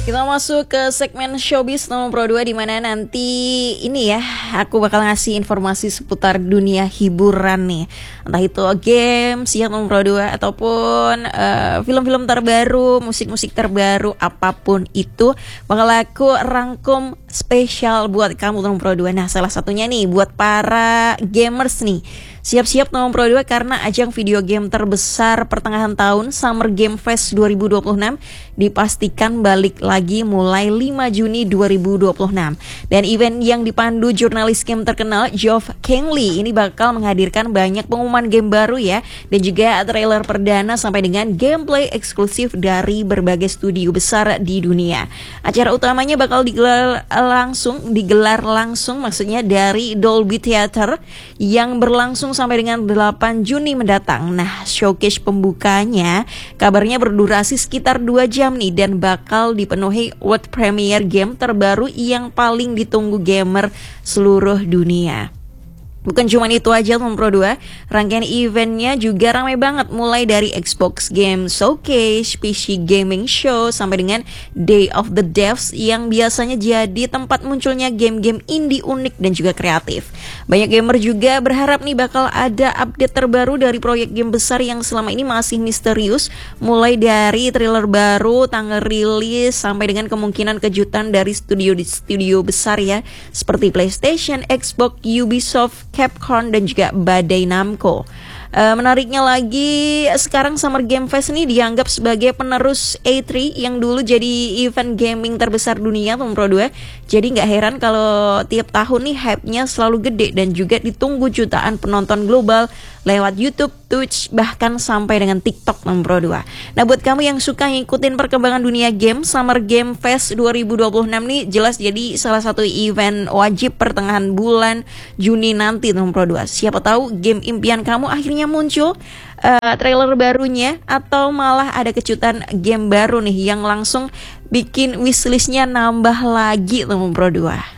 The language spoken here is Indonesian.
Kita masuk ke segmen Showbiz nomor Pro 2, di mana nanti ini ya aku bakal ngasih informasi seputar dunia hiburan nih. Entah itu games ya nomor Pro 2 ataupun film-film terbaru, musik-musik terbaru, apapun itu bakal aku rangkum spesial buat kamu nomor Pro 2. Nah, salah satunya nih buat para gamers nih. Siap-siap nomor Pro 2 karena ajang video game terbesar pertengahan tahun Summer Game Fest 2026 dipastikan balik lagi mulai 5 Juni 2026. Dan event yang dipandu jurnalis game terkenal Geoff Keighley ini bakal menghadirkan banyak pengumuman game baru ya, dan juga trailer perdana sampai dengan gameplay eksklusif dari berbagai studio besar di dunia. Acara utamanya bakal digelar langsung maksudnya dari Dolby Theater yang berlangsung sampai dengan 8 Juni mendatang. Nah, showcase pembukanya kabarnya berdurasi sekitar 2 jam nih, dan bakal dipenuhi world premiere game terbaru yang paling ditunggu gamer seluruh dunia. Bukan cuma itu aja nomor Pro 2, rangkaian eventnya juga ramai banget, mulai dari Xbox Game Showcase, PC Gaming Show, sampai dengan Day of the Devs yang biasanya jadi tempat munculnya game-game indie unik dan juga kreatif. Banyak gamer juga berharap nih bakal ada update terbaru dari proyek game besar yang selama ini masih misterius, mulai dari trailer baru, tanggal rilis, sampai dengan kemungkinan kejutan dari studio besar ya, seperti PlayStation, Xbox, Ubisoft, Capcom, dan juga Bandai Namco. Menariknya lagi, sekarang Summer Game Fest ini dianggap sebagai penerus E3 yang dulu jadi event gaming terbesar dunia nomor Pro 2. Jadi nggak heran kalau tiap tahun nih hype-nya selalu gede dan juga ditunggu jutaan penonton global lewat YouTube, Twitch, bahkan sampai dengan TikTok nomor Pro 2. Nah, buat kamu yang suka ngikutin perkembangan dunia game, Summer Game Fest 2026 nih jelas jadi salah satu event wajib pertengahan bulan Juni nanti nomor Pro 2. Siapa tahu game impian kamu akhirnya muncul trailer barunya, atau malah ada kejutan game baru nih yang langsung bikin wishlistnya nambah lagi nomor Pro 2.